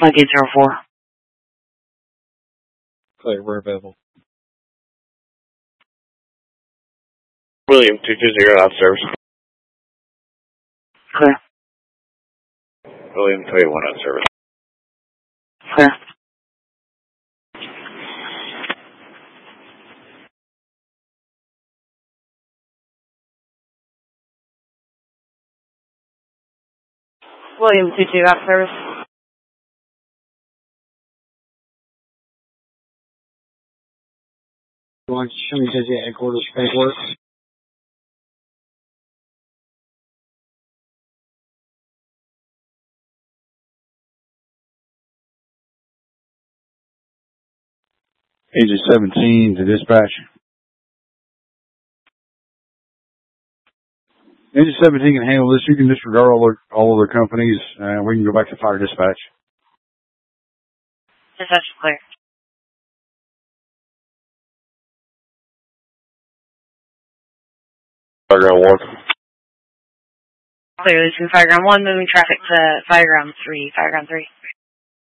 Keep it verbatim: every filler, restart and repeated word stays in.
Mike eight zero four. Clear, we're available. William two two zero out service. Clear. William two eight one out service. Clear. William two two out service. You want to show me the headquarters paperwork? Agent seventeen to dispatch. Agent seventeen can handle this. You can disregard all other, all other companies, and we can go back to fire dispatch. Dispatch clear. Fireground one. Clear, this is Fireground one, moving traffic to Fireground three. Fireground three.